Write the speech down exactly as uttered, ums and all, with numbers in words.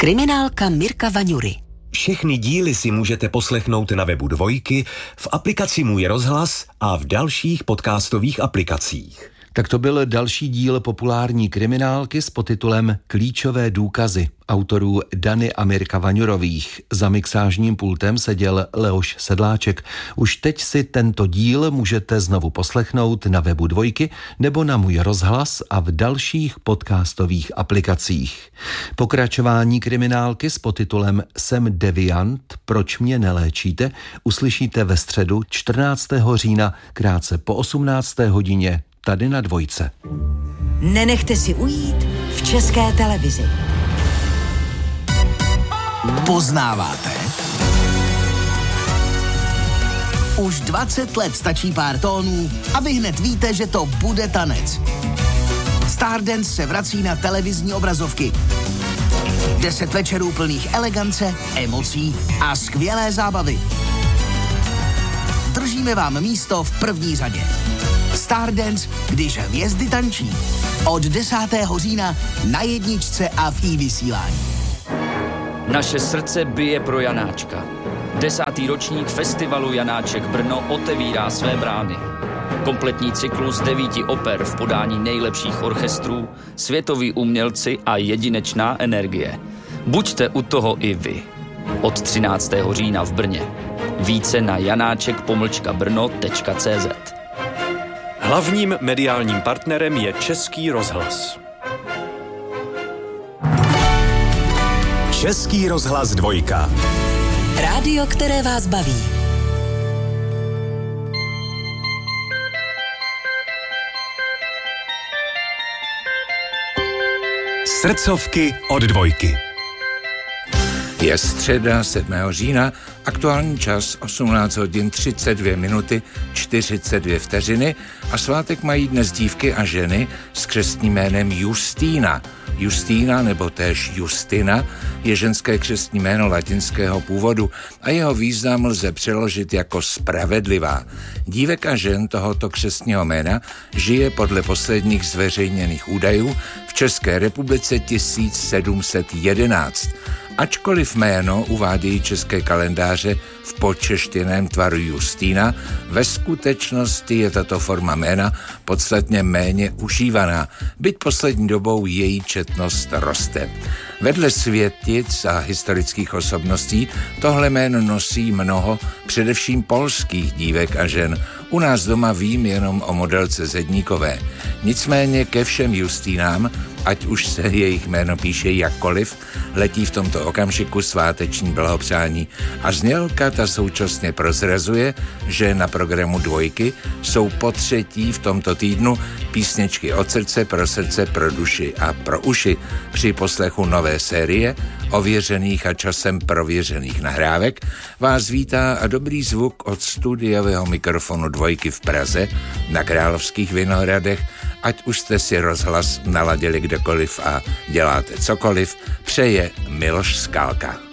Kriminálka Mirka Vaňury. Všechny díly si můžete poslechnout na webu Dvojky, v aplikaci Můj rozhlas a v dalších podcastových aplikacích. Tak to byl další díl populární kriminálky s podtitulem Klíčové důkazy autorů Dany a Mirka Vaňurových. Za mixážním pultem seděl Leoš Sedláček. Už teď si tento díl můžete znovu poslechnout na webu Dvojky nebo na Můj rozhlas a v dalších podcastových aplikacích. Pokračování kriminálky s podtitulem Jsem deviant, proč mě neléčíte, uslyšíte ve středu čtrnáctého října krátce po osmnácté hodině tady na Dvojce. Nenechte si ujít v České televizi. Poznáváte? Už dvacet let stačí pár tónů a vy hned víte, že to bude tanec. Stardance se vrací na televizní obrazovky. Deset večerů plných elegance, emocí a skvělé zábavy. Držíme vám místo v první řadě. Stardance, když hvězdy tančí. Od desátého října na jedničce a v i-vysílání. Naše srdce bije pro Janáčka. Desátý ročník festivalu Janáček Brno otevírá své brány. Kompletní cyklus devíti oper v podání nejlepších orchestrů, světoví umělci a jedinečná energie. Buďte u toho i vy. Od třináctého října v Brně. Více na janáček pomlčka brno tečka cé zet. Hlavním mediálním partnerem je Český rozhlas. Český rozhlas Dvojka. Rádio, které vás baví. Srdcovky od Dvojky. Je středa sedmého října, aktuální čas osmnáct hodin třicet dvě minuty čtyřicet dvě vteřiny a svátek mají dnes dívky a ženy s křestním jménem Justína. Justína nebo též Justina je ženské křestní jméno latinského původu a jeho význam lze přeložit jako spravedlivá. Dívek a žen tohoto křestního jména žije podle posledních zveřejněných údajů v České republice tisíc sedm set jedenáct. Ačkoliv jméno uvádějí české kalendáře v počeštěném tvaru Justína, ve skutečnosti je tato forma jména podstatně méně užívaná, byť poslední dobou její četnost roste. Vedle světic a historických osobností tohle jméno nosí mnoho především polských dívek a žen. U nás doma vím jenom o modelce Zedníkové. Nicméně ke všem Justínám, ať už se jejich jméno píše jakkoliv, letí v tomto okamžiku sváteční blahopřání a znělka ta současně prozrazuje, že na programu Dvojky jsou po třetí v tomto týdnu písničky od srdce, pro srdce, pro duši a pro uši. Při poslechu nové série ověřených a časem prověřených nahrávek vás vítá a dobrý zvuk od studiového mikrofonu Dvojky v Praze na Královských Vinohradech, ať už jste si rozhlas naladili kdekoliv a děláte cokoliv, přeje Miloš Skálka.